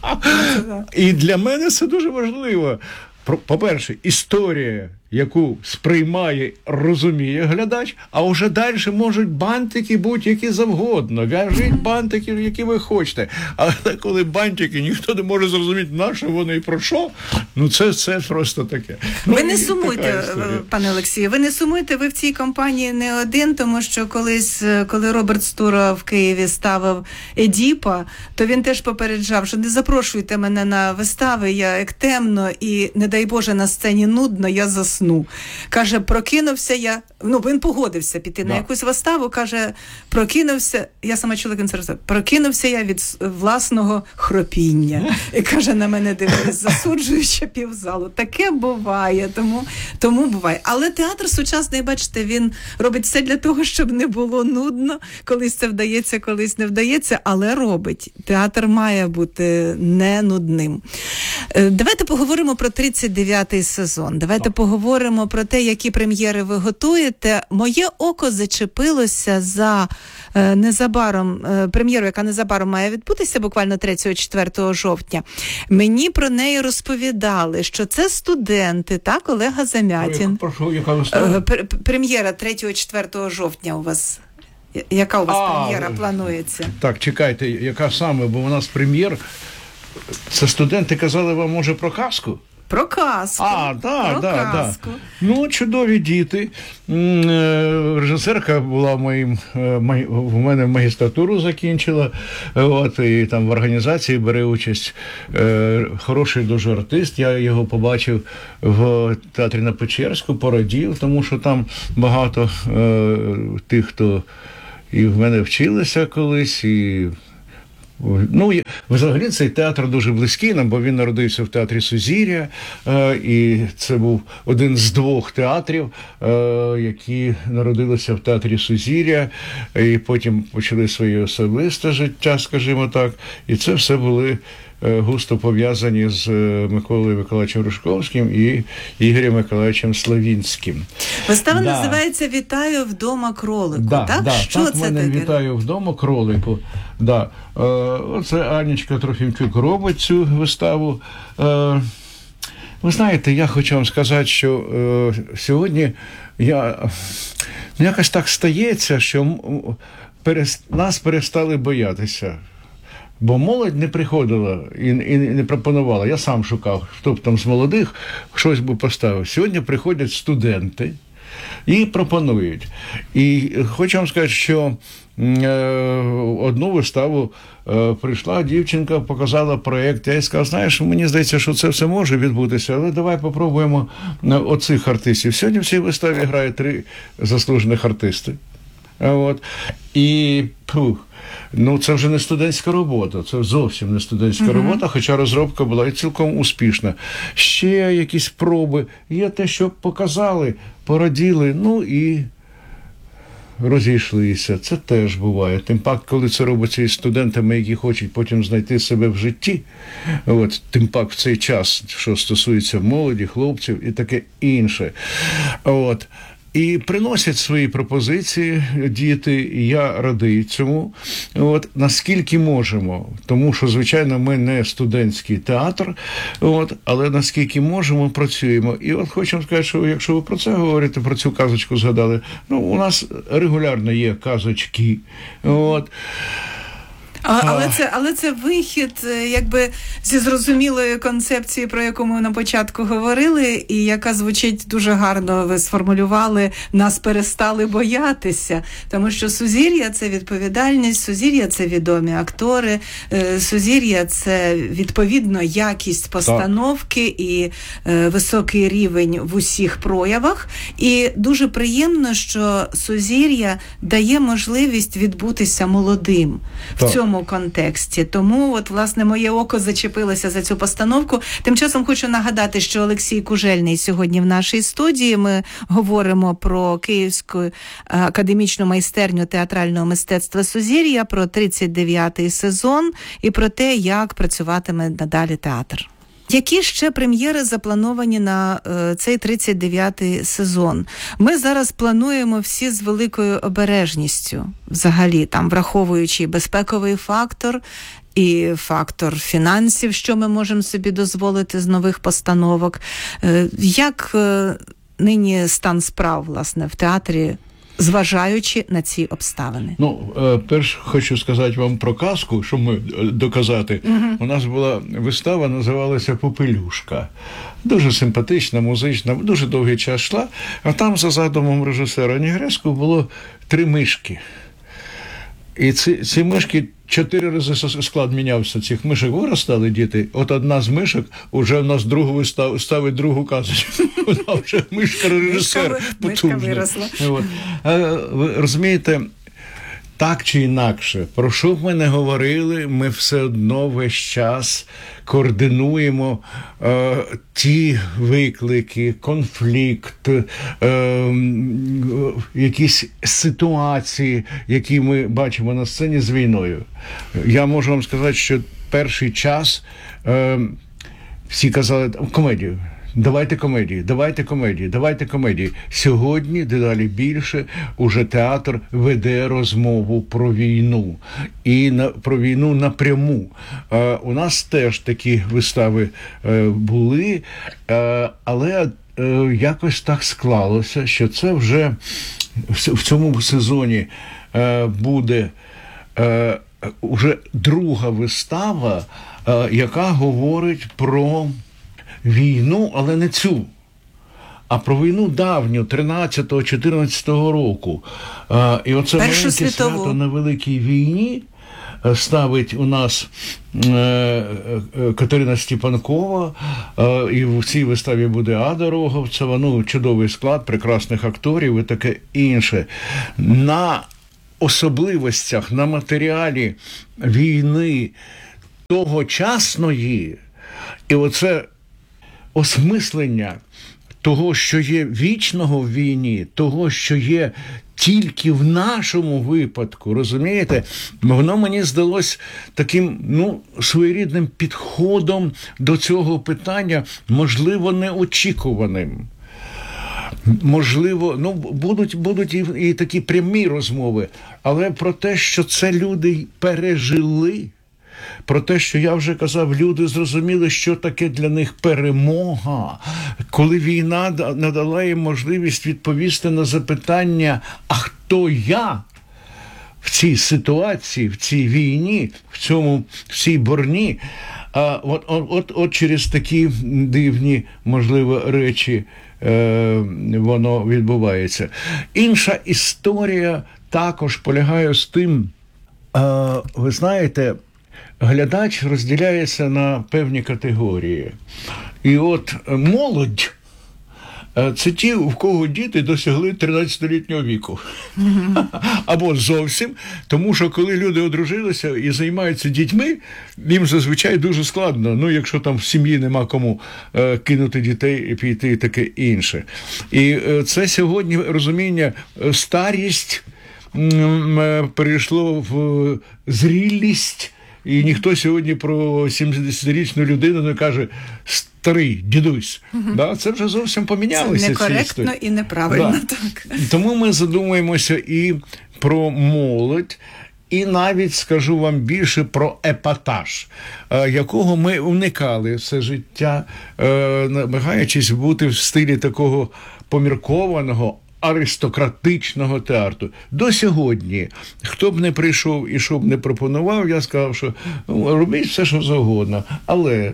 І для мене це дуже важливо. По-перше, історія, яку сприймає, розуміє глядач, а вже далі можуть бантики будь-які завгодно. В'яжіть бантики, які ви хочете. Але коли бантики ніхто не може зрозуміти, на що вони і про що, ну це, це просто таке. Ну, ви не сумуйте, пане Олексію, ви не сумуйте, ви в цій компанії не один, тому що колись, коли Роберт Стура в Києві ставив Едіпа, то він теж попереджав, що не запрошуйте мене на вистави, я як темно, і не дай Боже на сцені нудно, я засну. сну. Каже, прокинувся я, ну, він погодився піти Да. на якусь виставу, каже, прокинувся, я сама чула кінцерт, прокинувся я від с- власного хропіння. І каже, на мене дивились засуджуючи півзалу. Таке буває, тому, тому буває. Але театр сучасний, бачите, він робить все для того, щоб не було нудно. Колись це вдається, колись не вдається, але робить. Театр має бути не нудним. Е, Давайте поговоримо про тридцять дев'ятий сезон. Давайте поговоримо про те, які прем'єри ви готуєте. Моє око зачепилося за е, незабаром е, прем'єру, яка незабаром має відбутися, буквально третього-четвертого жовтня. Мені про неї розповідали, що це студенти, так, Олега Замятін. Прошу, яка вистава? Е, пр- Прем'єра третього-четвертого жовтня у вас. Я- Яка у вас А, прем'єра планується? Так, чекайте, яка саме, бо у нас прем'єр. Це студенти казали вам, може, про казку? Про казку. А, так, Про так, так. казку. Ну, чудові діти. М, е, Режисерка була моїм, е, май- в мене магістратуру закінчила, е, от, і там в організації бере участь. Е, Хороший дуже артист, я його побачив в театрі на Печерську, порадів, тому що там багато е, тих, хто і в мене вчилися колись, і ну, я- взагалі цей театр дуже близький нам, бо він народився в театрі Сузір'я, е, і це був один з двох театрів, е, які народилися в театрі Сузір'я, і потім почали своє особисте життя, скажімо так. І це все були е, густо пов'язані з е, Миколою Миколаївичем Рушковським і Ігорем Миколаївичем Славінським. Вистава Да. називається «Вітаю вдома кролику». Да, так? да, Що так це мене таке? вітаю вдома кролику. Да. Е, оце Анічка Трофімчук робить цю виставу. Е, ви знаєте, я хочу вам сказати, що е, сьогодні я, ну, якось так стається, що м- перес, нас перестали боятися. Бо молодь не приходила і, і не пропонувала. Я сам шукав, хто б там з молодих щось би поставив. Сьогодні приходять студенти і пропонують. І хочу вам сказати, що е, одну виставу е, прийшла дівчинка, показала проєкт. Я їй сказав, знаєш, мені здається, що це все може відбутися, але давай попробуємо оцих артистів. Сьогодні в цій виставі грає три заслужених артисти. От. І пух, ну, це вже не студентська робота, це зовсім не студентська uh-huh. робота, хоча розробка була і цілком успішна. Ще якісь спроби, є те, що показали, пораділи, ну і розійшлися. Це теж буває. Тим пак, коли це робиться із студентами, які хочуть потім знайти себе в житті, от, тим пак в цей час, що стосується молоді, хлопців і таке інше. От. І приносять свої пропозиції діти, і я радий цьому, от, наскільки можемо. Тому що, звичайно, ми не студентський театр, от, але наскільки можемо, працюємо. І от хочу сказати, що якщо ви про це говорите, про цю казочку згадали, ну, у нас регулярно є казочки. От. А, але, це, але це вихід, е, якби, зі зрозумілої концепції, про яку ми на початку говорили, і яка звучить дуже гарно, ви сформулювали, нас перестали боятися. Тому що Сузір'я – це відповідальність, Сузір'я – це відомі актори, е, Сузір'я – це, відповідно, якість постановки і е, високий рівень в усіх проявах. І дуже приємно, що Сузір'я дає можливість відбутися молодим Так. в цьому контексті. Тому, от, власне, моє око зачепилося за цю постановку. Тим часом хочу нагадати, що Олексій Кужельний сьогодні в нашій студії. Ми говоримо про Київську академічну майстерню театрального мистецтва Сузір'я, про тридцять дев'ятий сезон і про те, як працюватиме надалі театр. Які ще прем'єри заплановані на е, цей тридцять дев'ятий сезон? Ми зараз плануємо всі з великою обережністю, взагалі, там, враховуючи і безпековий фактор, і фактор фінансів, що ми можемо собі дозволити з нових постановок. Е, як е, нині стан справ, власне, в театрі, зважаючи на ці обставини? Ну, е, перш хочу сказати вам про казку, щоб ми е, доказати. Угу. У нас була вистава, називалася «Попелюшка». Дуже симпатична, музична, дуже довгий час йшла, а там за задумом режисера Нігреску було три мишки. І ці, ці мишки чотири рази склад мінявся цих мишок. Виростали діти. От одна з мишок уже в нас другу вистав, ставить другу казочку. Вона вже мишка-режисер потужний. От. Ви розумієте, так чи інакше, про що б ми не говорили, ми все одно весь час координуємо е, ті виклики, конфлікт, е, якісь ситуації, які ми бачимо на сцені з війною. Я можу вам сказати, що перший час е, всі казали комедію. Давайте комедії, давайте комедії, давайте комедії. Сьогодні, дедалі більше, уже театр веде розмову про війну. І на, про війну напряму. Е, у нас теж такі вистави е, були, е, але е, якось так склалося, що це вже в, в цьому сезоні е, буде е, уже друга вистава, е, яка говорить про війну, але не цю, а про війну давню, тринадцятого-чотирнадцятого року. А, і оце Першу маленьке світову. свято на Великій війні ставить у нас е, е, Катерина Степанкова, е, і в цій виставі буде Ада Роговцева, ну, чудовий склад, прекрасних акторів і таке інше. На особливостях, на матеріалі війни тогочасної, і оце осмислення того, що є вічного в війні, того, що є тільки в нашому випадку, розумієте, воно мені здалось таким, ну, своєрідним підходом до цього питання, можливо, неочікуваним. Можливо, ну, будуть, будуть і, і такі прямі розмови, але про те, що це люди пережили, про те, що я вже казав, люди зрозуміли, що таке для них перемога, коли війна надала їм можливість відповісти на запитання, а хто я в цій ситуації, в цій війні, в цьому, в цій борні. А от, от, от через такі дивні, можливо, речі е, воно відбувається. Інша історія також полягає з тим, е, ви знаєте, глядач розділяється на певні категорії. І от молодь – це ті, у кого діти досягли тринадцятилітнього віку. Mm-hmm. Або зовсім. Тому що коли люди одружилися і займаються дітьми, їм зазвичай дуже складно. Ну, якщо там в сім'ї нема кому е, кинути дітей і піти і таке інше. І е, це сьогодні розуміння, старість е, перейшло в зрілість. І ніхто сьогодні про сімдесятирічну людину не каже «старий, дідусь». Угу. Да? Це вже зовсім помінялося. Це некоректно і неправильно. Да. Так. Тому ми задумуємося і про молодь, і навіть, скажу вам більше, про епатаж, якого ми уникали все життя, намагаючись бути в стилі такого поміркованого, аристократичного театру. До сьогодні, хто б не прийшов і що б не пропонував, я сказав, що ну, робіть все, що завгодно. Але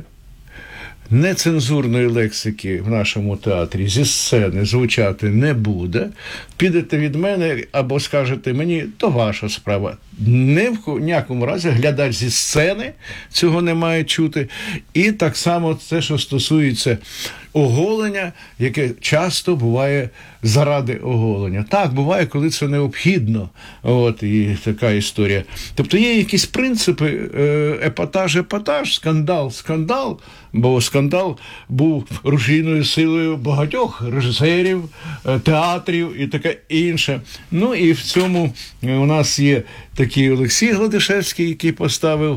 нецензурної лексики в нашому театрі зі сцени звучати не буде. Підете від мене або скажете мені, то ваша справа. Не в ніякому разі глядач зі сцени цього не має чути. І так само те, що стосується оголення, яке часто буває заради оголення. Так, буває, коли це необхідно. От, і така історія. Тобто є якісь принципи, епатаж, епатаж, скандал, скандал, бо скандал був рушійною силою багатьох режисерів, театрів і таке інше. Ну і в цьому у нас є такий Олексій Гладишевський, який поставив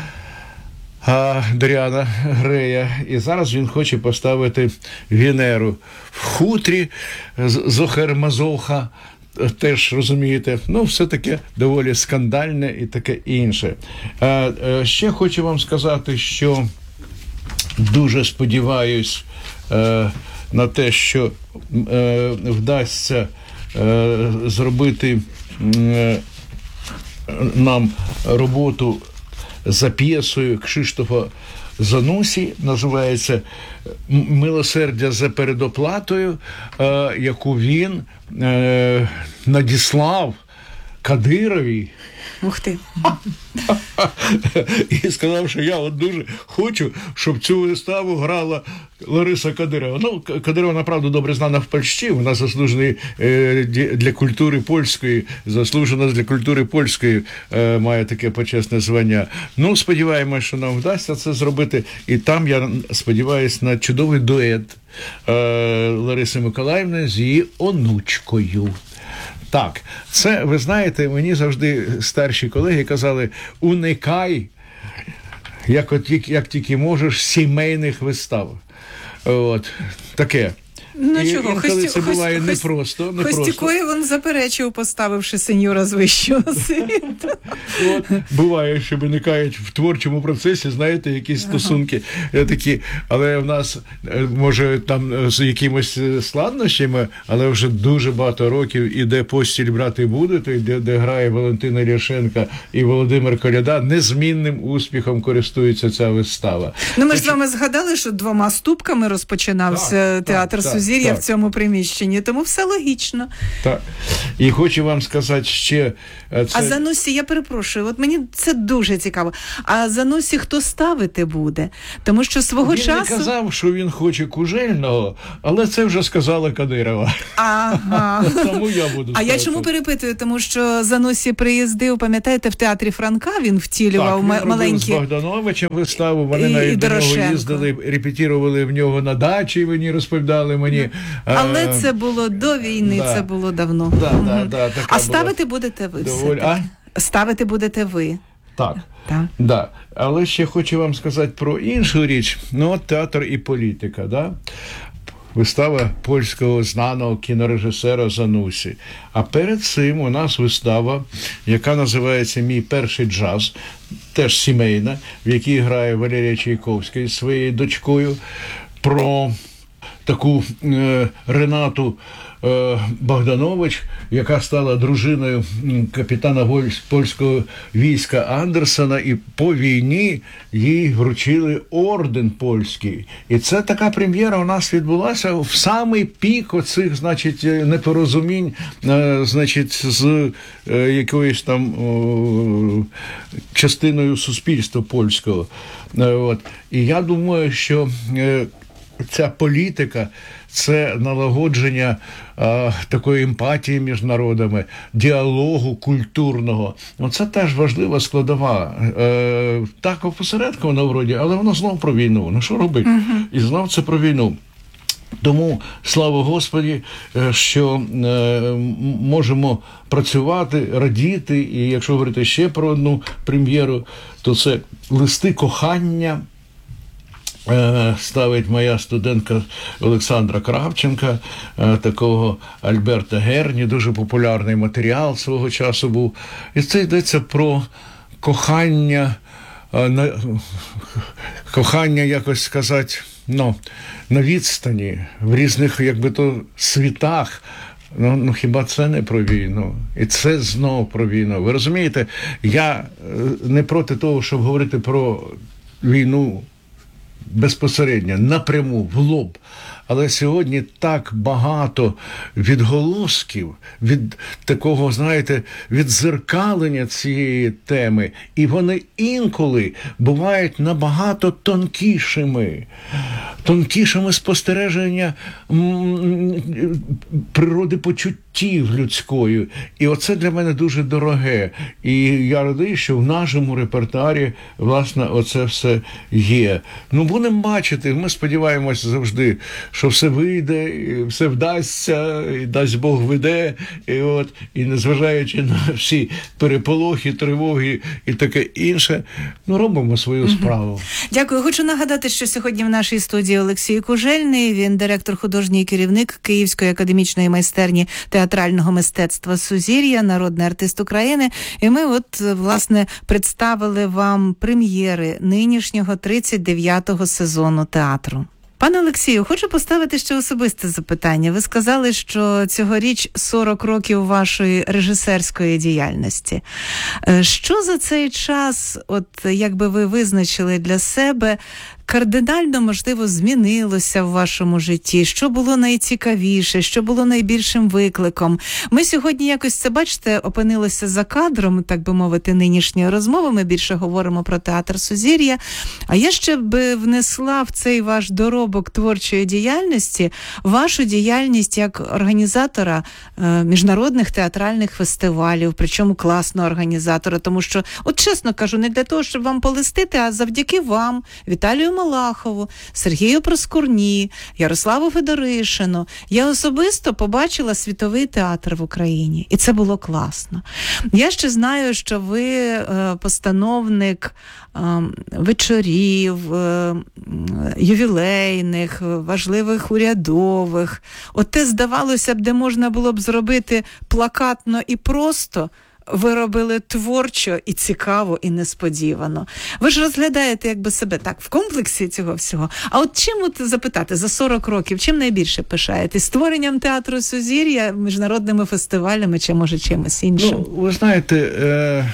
а, Даріана Грея, і зараз він хоче поставити Венеру в хутрі Зохер-Мазоха, теж, розумієте, ну, все таке доволі скандальне і таке інше. А, а, ще хочу вам сказати, що дуже сподіваюсь а, на те, що а, вдасться а, зробити а, нам роботу за п'єсою Кшиштофа Занусі, називається «Милосердя за передоплатою», яку він надіслав Кадировій. Ух ти. І сказав, що я от дуже хочу, щоб цю виставу грала Лариса Кадирова. Ну, Кадирова, направду, добре знана в Польщі, вона заслужений е, для культури польської, заслужена для культури польської, е, має таке почесне звання. Ну, сподіваємося, що нам вдасться це зробити. І там, я сподіваюся, на чудовий дует е, Лариси Миколаївни з її онучкою. Так, це, ви знаєте, мені завжди старші колеги казали, уникай, як, от, як тільки можеш, сімейних вистав. От, таке. Ну і, чого, інколи Хостю, це буває Хостю, непросто. Не Хостюкові він заперечив, поставивши сеньора з вищого світу. От, буває, що виникають в творчому процесі, знаєте, якісь стосунки ага. такі, але в нас, може, там з якимось складнощами, але вже дуже багато років іде «Постіль брати будете», де, де грає Валентина Ляшенка і Володимир Коляда, незмінним успіхом користується ця вистава. Ну, ми ж з вами згадали, що двома ступками розпочинався так, театр так, Сузір'я так, в цьому приміщенні, тому все логічно. Так. І хочу вам сказати ще... Це... А Занусі, я перепрошую, от мені це дуже цікаво. А Занусі хто ставити буде? Тому що свого він часу... Він не казав, що він хоче Кужельного, але це вже сказала Кадирова. Ага. Тому я буду ставити. А я чому перепитую? Тому що Занусі приїздив, пам'ятаєте, в театрі Франка він втілював так, він маленькі... Так, з Богдановичем виставу, вони і, навіть і до нього їздили, репетірували в нього на дачі, мені розповідали мені. Але а, це було до війни, да. це було давно. Да, угу. да, да, а ставити будете ви доволі... все-таки? А? Ставити будете ви. Так, так. Да. Але ще хочу вам сказати про іншу річ. Ну, от театр і політика, да? Вистава польського знаного кінорежисера Занусі. А перед цим у нас вистава, яка називається «Мій перший джаз», теж сімейна, в якій грає Валерія Чайковська зі своєю дочкою, про таку е, Ренату е, Богданович, яка стала дружиною капітана польського війська Андерсена, і по війні їй вручили орден польський. І це така прем'єра у нас відбулася в самий пік оцих, значить, непорозумінь, е, значить, з е, якоюсь там о, частиною суспільства польського. Е, от. І я думаю, що е, ця політика – це налагодження а, такої емпатії між народами, діалогу культурного. Це теж важлива складова. Е, так, опосередковано вроді, але воно знов про війну. Ну що робити? Uh-huh. І знов це про війну. Тому, слава Господі, що е, можемо працювати, радіти, і якщо говорити ще про одну прем'єру, то це «Листи кохання», ставить моя студентка Олександра Кравченка, такого Альберта Герні, дуже популярний матеріал свого часу був. І це йдеться про кохання, кохання, якось сказати, ну, на відстані, в різних, якби то, світах. Ну, ну, хіба це не про війну? І це знов про війну. Ви розумієте, я не проти того, щоб говорити про війну безпосередньо, напряму, в лоб. Але сьогодні так багато відголосків, від такого, знаєте, віддзеркалення цієї теми. І вони інколи бувають набагато тонкішими. Тонкішими спостереження природи почуттів людської. І оце для мене дуже дороге. І я радий, що в нашому репертуарі, власне, оце все є. Ну, будемо бачити, ми сподіваємося завжди, що все вийде, і все вдасться, і дасть Бог веде, і от, і незважаючи на всі переполохи, тривоги і таке інше, ну, робимо свою справу. Дякую. Хочу нагадати, що сьогодні в нашій студії Олексій Кужельний, він директор, художній керівник Київської академічної майстерні театрального мистецтва «Сузір'я», народний артист України. І ми от, власне, представили вам прем'єри нинішнього тридцять дев'ятого сезону театру. Пане Олексію, хочу поставити ще особисте запитання. Ви сказали, що цьогоріч сорок років вашої режисерської діяльності. Що за цей час, от як би ви визначили для себе кардинально, можливо, змінилося в вашому житті? Що було найцікавіше? Що було найбільшим викликом? Ми сьогодні якось це, бачите, опинилося за кадром, так би мовити, нинішньої розмови. Ми більше говоримо про театр Сузір'я. А я ще би внесла в цей ваш доробок творчої діяльності вашу діяльність як організатора е, міжнародних театральних фестивалів, причому класного організатора, тому що, от чесно кажу, не для того, щоб вам полистити, а завдяки вам, Віталію Малахову, Сергію Проскурні, Ярославу Федоришину, я особисто побачила світовий театр в Україні. І це було класно. Я ще знаю, що ви е, постановник е, вечорів, е, ювілейних, важливих урядових. От те, здавалося б, де можна було б зробити плакатно і просто, ви робили творчо і цікаво, і несподівано. Ви ж розглядаєте якби себе так в комплексі цього всього. А от чим, от запитати, за сорок років, чим найбільше пишаєтесь? Створенням театру Сузір'я, міжнародними фестивалями, чи може чимось іншим? Ну, ви знаєте, е-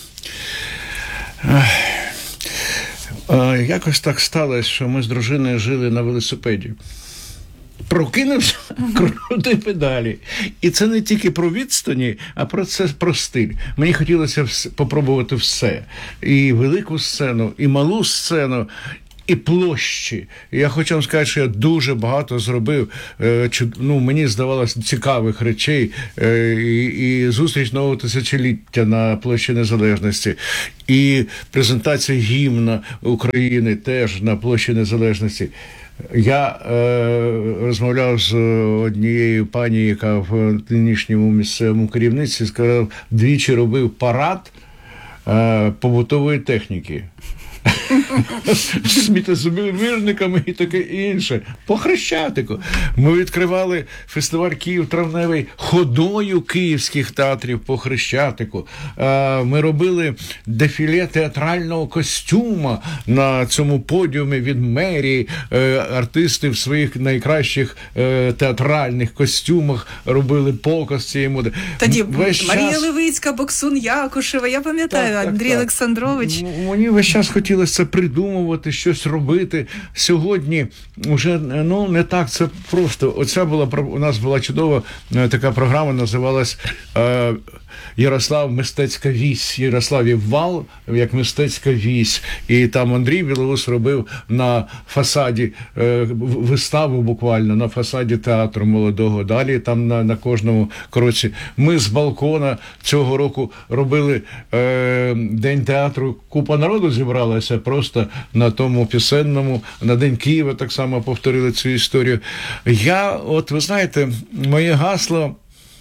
е- е- якось так сталося, що ми з дружиною жили на велосипеді. Прокинувся, крути педалі. І це не тільки про відстані, а про це, про стиль. Мені хотілося попробувати все. І велику сцену, і малу сцену, і площі. І я хочу вам сказати, що я дуже багато зробив, ну, мені здавалося, цікавих речей. І, і зустріч нового тисячоліття на площі Незалежності, і презентація гімна України теж на площі Незалежності. Я е, розмовляв з однією пані, яка в нинішньому місцевому керівництві, сказав, двічі робив парад е, побутової техніки. З сміттєзабірниками і таке інше. По Хрещатику. Ми відкривали фестиваль «Київ травневий» ходою київських театрів по Хрещатику. Ми робили дефіле театрального костюма на цьому подіумі від мерії. Артисти в своїх найкращих театральних костюмах робили показ цієї моди. Тоді весь Марія час... Левицька, Боксун Якушева, я пам'ятаю, так, так, Андрій так. Олександрович. Мені весь час хотілося це придумувати, щось робити. Сьогодні вже, ну, не так це просто. Оця була, у нас була чудова така програма, називалась е, Ярослав Мистецька вісь. Ярославів вал, як мистецька вісь. І там Андрій Білоус робив на фасаді е, виставу буквально, на фасаді театру молодого. Далі там на, на кожному кроці. Ми з балкона цього року робили е, День театру. Купа народу зібралася просто на тому пісенному. На День Києва так само повторили цю історію. Я, от ви знаєте, моє гасло: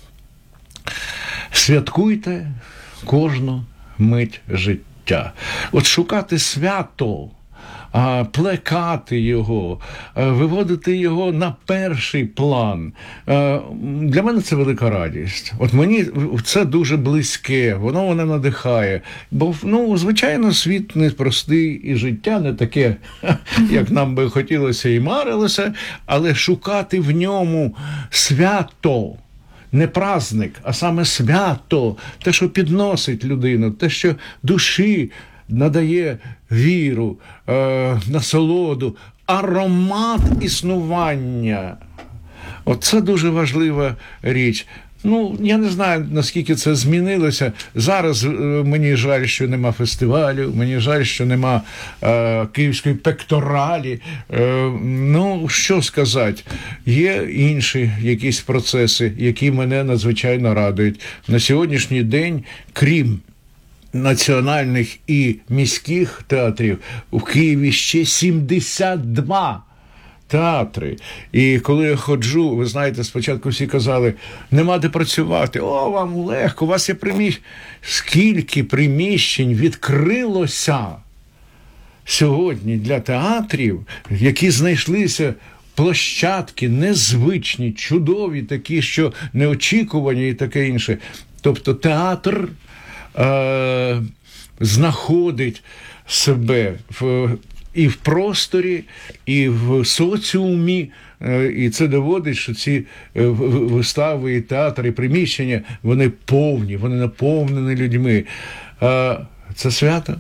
святкуйте кожну мить життя. От шукати свято, плекати його, виводити його на перший план. Для мене це велика радість. От мені це дуже близьке, воно мене надихає. Бо, ну, звичайно, світ непростий і життя не таке, як нам би хотілося і марилося, але шукати в ньому свято, не праздник, а саме свято, те, що підносить людину, те, що душі надає віру, е, насолоду, аромат існування. Оце дуже важлива річ. Ну, я не знаю, наскільки це змінилося. Зараз е, мені жаль, що нема фестивалю, мені жаль, що нема е, київської пекторалі. Е, ну, що сказати, є інші якісь процеси, які мене надзвичайно радують. На сьогоднішній день, крім національних і міських театрів, у Києві ще сімдесят два театри. І коли я ходжу, ви знаєте, спочатку всі казали, нема де працювати, о, вам легко, у вас є приміщення. Скільки приміщень відкрилося сьогодні для театрів, які знайшлися площадки незвичні, чудові, такі, що неочікувані і таке інше. Тобто театр е- знаходить себе в і в просторі, і в соціумі, і це доводить, що ці вистави, і театри, і приміщення, вони повні, вони наповнені людьми. Це свято,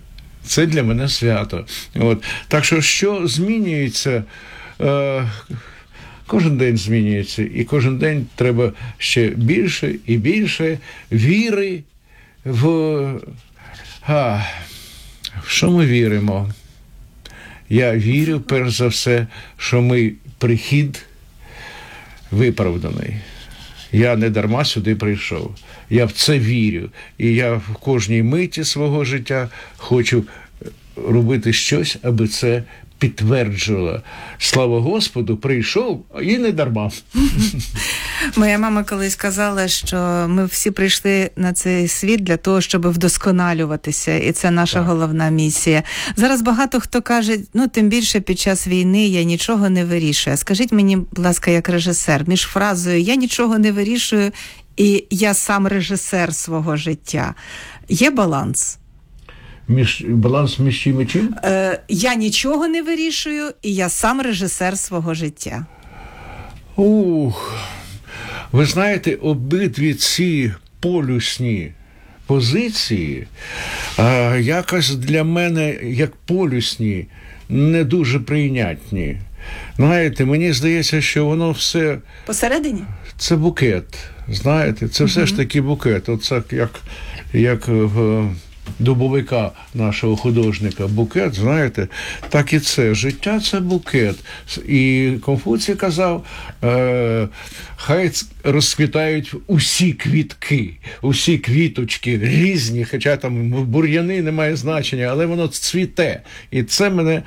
Це для мене свято. От. Так що, що змінюється? Е, кожен день змінюється. І кожен день треба ще більше і більше віри в... А, в що ми віримо? Я вірю, перш за все, що ми прихід виправданий. Я не дарма сюди прийшов. Я в це вірю. І я в кожній миті свого життя хочу робити щось, аби це підтверджувало. Слава Господу, прийшов, і не дарма. Моя мама колись казала, що ми всі прийшли на цей світ для того, щоб вдосконалюватися, і це наша так. головна місія. Зараз багато хто каже, ну, тим більше під час війни я нічого не вирішую. Скажіть мені, будь ласка, як режисер, між фразою «я нічого не вирішую» і «я сам режисер свого життя» є баланс? Між, баланс між чим і чим? Е, я нічого не вирішую, і я сам режисер свого життя. Ух, ви знаєте, обидві ці полюсні позиції а, якось для мене, як полюсні, не дуже прийнятні. Знаєте, мені здається, що воно все... Посередині? Це букет, знаєте, це все mm-hmm. ж таки букет. Оце як, як в... дубовика нашого художника букет, знаєте, так і це. Життя – це букет. І Конфуцій казав, е, хай розквітають усі квітки, усі квіточки різні, хоча там бур'яни немає значення, але воно цвіте. І це мене